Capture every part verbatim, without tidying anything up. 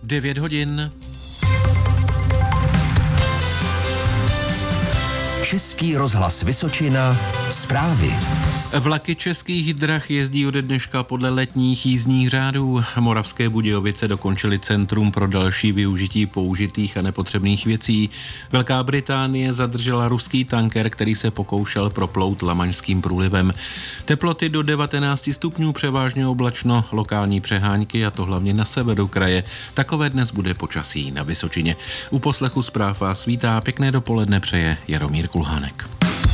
devět hodin. Český rozhlas Vysočina, zprávy. Vlaky Českých drah jezdí ode dneška podle letních jízdních řádů. Moravské Budějovice dokončily centrum pro další využití použitých a nepotřebných věcí. Velká Británie zadržela ruský tanker, který se pokoušel proplout Lamaňským průlivem. Teploty do devatenáct stupňů, převážně oblačno, lokální přehánky, a to hlavně na severu kraje. Takové dnes bude počasí na Vysočině. U poslechu zpráv vás vítá, pěkné dopoledne přeje Jaromír Kulhánek.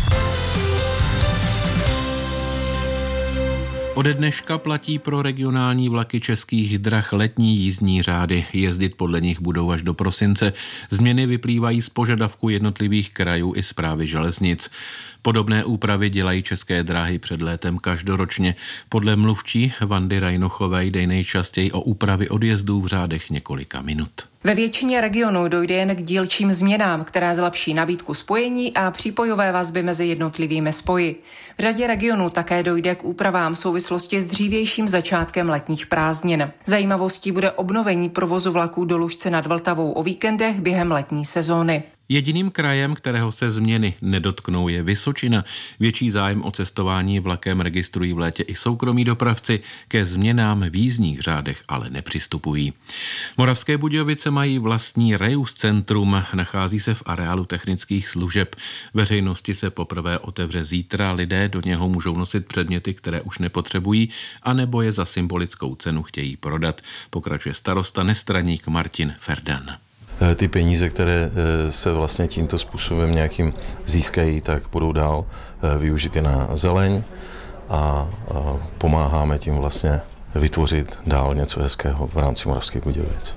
Ode dneška platí pro regionální vlaky Českých drah letní jízdní řády. Jezdit podle nich budou až do prosince. Změny vyplývají z požadavku jednotlivých krajů i správy železnic. Podobné úpravy dělají České dráhy před létem každoročně. Podle mluvčí Vandy Rajnochové jde nejčastěji o úpravy odjezdů v řádech několika minut. Ve většině regionů dojde jen k dílčím změnám, které zlepší nabídku spojení a přípojové vazby mezi jednotlivými spoji. V řadě regionů také dojde k úpravám v souvislosti s dřívějším začátkem letních prázdnin. Zajímavostí bude obnovení provozu vlaků do Lužce nad Vltavou o víkendech během letní sezóny. Jediným krajem, kterého se změny nedotknou, je Vysočina. Větší zájem o cestování vlakem registrují v létě i soukromí dopravci, ke změnám v jízdních řádech ale nepřistupují. Moravské Budějovice mají vlastní Reus centrum, nachází se v areálu technických služeb. Veřejnosti se poprvé otevře zítra, lidé do něho můžou nosit předměty, které už nepotřebují, anebo je za symbolickou cenu chtějí prodat, pokračuje starosta nestraník Martin Ferdan. Ty peníze, které se vlastně tímto způsobem nějakým získají, tak budou dál využity na zeleň a pomáháme tím vlastně vytvořit dál něco hezkého v rámci Moravských Budějovic.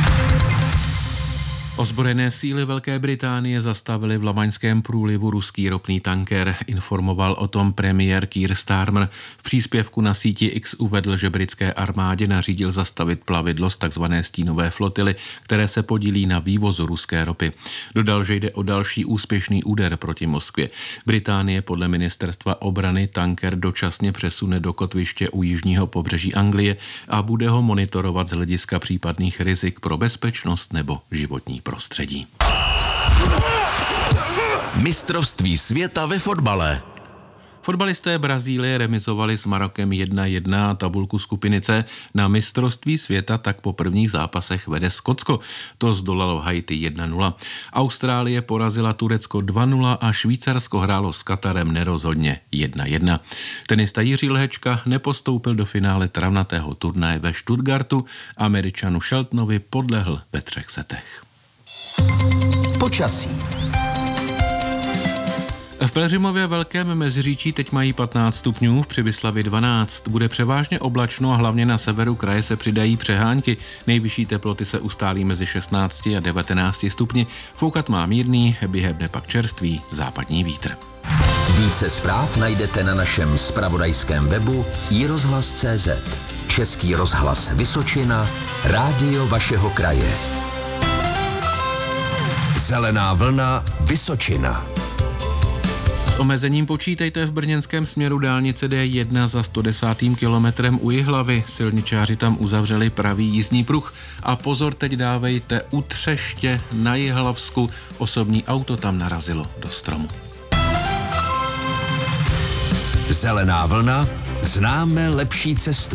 Ozbrojené síly Velké Británie zastavily v Lamaňském průlivu ruský ropný tanker. Informoval o tom premiér Keir Starmer. V příspěvku na síti X uvedl, že britské armádě nařídil zastavit plavidlo z takzvané stínové flotily, které se podílí na vývozu ruské ropy. Dodal, že jde o další úspěšný úder proti Moskvě. Británie podle ministerstva obrany tanker dočasně přesune do kotviště u jižního pobřeží Anglie a bude ho monitorovat z hlediska případných rizik pro bezpečnost nebo životní prostředí. Mistrovství světa ve fotbale. Fotbalisté Brazílie remizovali s Marokem jedna jedna a tabulku skupiny C. Na mistrovství světa tak po prvních zápasech vede Skotsko. To zdolalo Haiti jedna nula. Austrálie porazila Turecko dva nula a Švýcarsko hrálo s Katarem nerozhodně jedna jedna. Tenista Jiří Lehečka nepostoupil do finále travnatého turnaje ve Stuttgartu. Američanu Sheltonovi podlehl ve třech setech. Počasí. V Pelhřimově Velkém Meziříčí teď mají patnáct stupňů, v Přibyslavi dvanáct. Bude převážně oblačno a hlavně na severu kraje se přidají přehánky. Nejvyšší teploty se ustálí mezi šestnácti a devatenácti stupni. Foukat má mírný, během dne pak čerstvý západní vítr. Více zpráv najdete na našem zpravodajském webu i rozhlas tečka cé zet. Český rozhlas Vysočina, rádio vašeho kraje. Zelená vlna Vysočina. S omezením počítejte v brněnském směru dálnice D jedna za sto desátým kilometrem u Jihlavy. Silničáři tam uzavřeli pravý jízdní pruh. A pozor, teď dávejte u Třeště na Jihlavsku. Osobní auto tam narazilo do stromu. Zelená vlna, známe lepší cestu.